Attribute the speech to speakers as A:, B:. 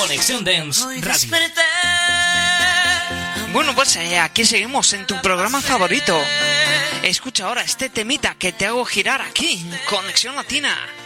A: Conexión Dance Radio.
B: Bueno, pues aquí seguimos en tu programa favorito. Escucha ahora este temita que te hago girar aquí en Conexión Latina.